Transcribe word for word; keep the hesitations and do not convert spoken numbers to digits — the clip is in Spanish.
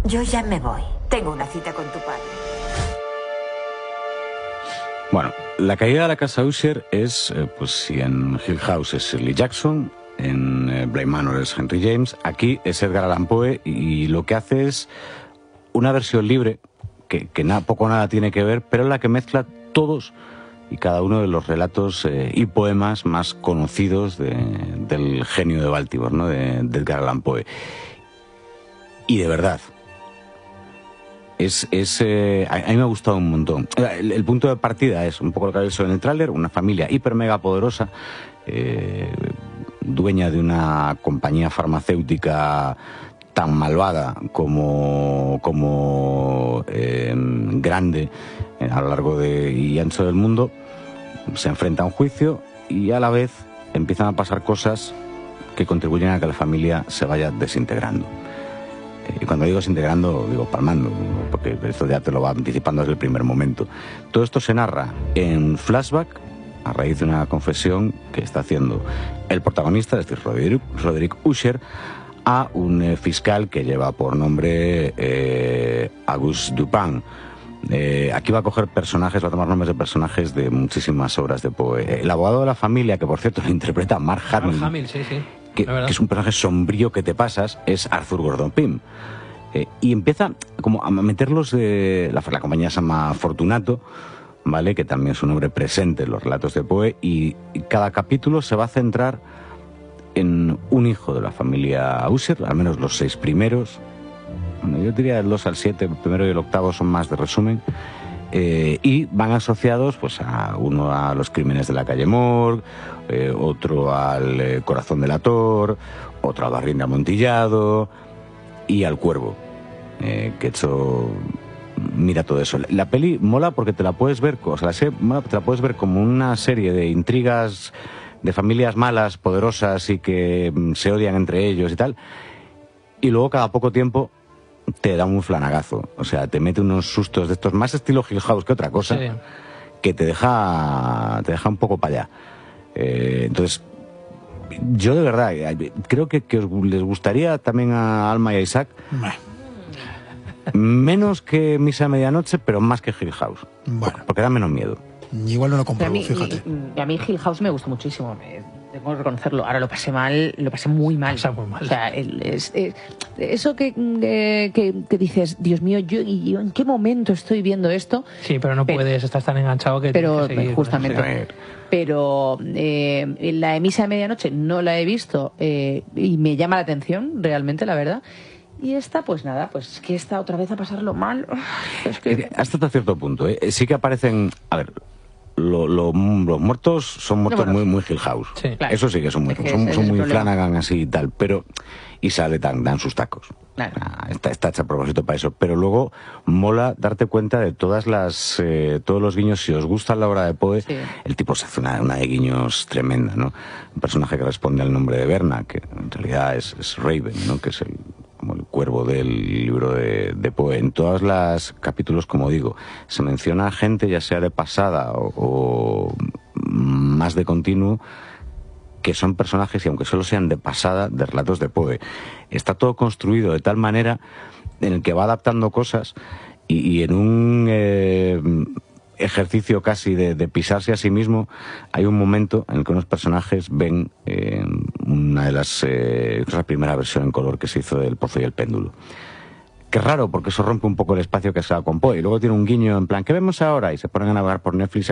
Yo ya me voy. Tengo una cita con tu padre. Bueno, la caída de la casa Usher es, eh, pues si en Hill House es Shirley Jackson, en eh, Bly Manor es Henry James, aquí es Edgar Allan Poe, y lo que hace es una versión libre, que, que nada, poco o nada tiene que ver, pero en la que mezcla todos y cada uno de los relatos eh, y poemas más conocidos de, del genio de Baltimore, ¿no? de, de Edgar Allan Poe. Y de verdad, es, es eh, a, a mí me ha gustado un montón. El, el punto de partida es un poco lo que habéis visto en el tráiler, una familia hiper mega poderosa, eh, dueña de una compañía farmacéutica tan malvada como, como eh, grande eh, a lo largo de, y ancho del mundo. Se enfrenta a un juicio y a la vez empiezan a pasar cosas que contribuyen a que la familia se vaya desintegrando. Y cuando digo desintegrando, digo palmando, porque esto ya te lo va anticipando desde el primer momento. Todo esto se narra en flashback a raíz de una confesión que está haciendo el protagonista, es decir, Roderick, Roderick Usher, a un eh, fiscal que lleva por nombre eh, Auguste Dupin. Eh, aquí va a coger personajes, va a tomar nombres de personajes de muchísimas obras de Poe. El abogado de la familia, que por cierto lo interpreta Mark Hamill, Mark Hamill, sí, sí. Que, que es un personaje sombrío que te pasas, es Arthur Gordon Pym. Eh, y empieza como a meterlos de... La, la compañía se llama Fortunato, ¿vale? Que también es un nombre presente en los relatos de Poe, y, y cada capítulo se va a centrar en un hijo de la familia Usher, al menos los seis primeros. Bueno, yo diría del dos al siete, el primero y el octavo son más de resumen. Eh, y van asociados pues a uno a los crímenes de la calle Morgue, eh, otro al eh, corazón del ator, otro a Barrín de Amontillado y al Cuervo, eh, que he hecho... Mira todo eso. La peli mola porque te la puedes ver, o sea, la serie mola porque te la puedes ver como una serie de intrigas de familias malas, poderosas y que mm, se odian entre ellos y tal, y luego cada poco tiempo te da un flanagazo, o sea, te mete unos sustos de estos, más estilo Hill House que otra cosa, sí, que te deja te deja un poco para allá. Eh, entonces, yo de verdad creo que, que os, les gustaría también a Alma y a Isaac, menos que Misa a Medianoche, pero más que Hill House, bueno, porque, porque da menos miedo. Igual no lo compro, a mí, fíjate. Y, y a mí Hill House me gustó muchísimo, me, tengo que reconocerlo. Ahora lo pasé mal, lo pasé muy mal. O sea, muy mal. O sea, el, es, es, eso que, eh, que, que dices, Dios mío, yo, yo en qué momento estoy viendo esto. Sí, pero no pero, puedes, estás tan enganchado que pero, tienes que seguir. Justamente. Pero eh, la de Misa de Medianoche no la he visto eh, y me llama la atención, realmente, la verdad. Y esta, pues nada, pues que esta otra vez a pasarlo mal. Es que... Hasta cierto punto, ¿eh? Sí que aparecen... A ver, lo, lo, los muertos son muertos no, bueno, muy, muy Hill House. Sí, claro. Eso sí que son muy, es que son, son muy Flanagan así y tal, pero... Y sale tan, dan sus tacos. Claro. Ah, está, está hecha a propósito para eso. Pero luego mola darte cuenta de todas las... Eh, todos los guiños. Si os gusta la obra de Poe, sí, el tipo se hace una, una de guiños tremenda, ¿no? Un personaje que responde al nombre de Berna, que en realidad es, es Raven, ¿no? Que es el... como el cuervo del libro de, de Poe. En todos los capítulos, como digo, se menciona a gente, ya sea de pasada o, o más de continuo, que son personajes, y aunque solo sean de pasada, de relatos de Poe. Está todo construido de tal manera en el que va adaptando cosas y, y en un... Eh, ejercicio casi de, de pisarse a sí mismo, hay un momento en el que unos personajes ven eh, una de las eh, la primera versión en color que se hizo del Pozo y el Péndulo. Qué raro, porque eso rompe un poco el espacio que se ha con Poe, y luego tiene un guiño en plan, ¿qué vemos ahora? Y se ponen a navegar por Netflix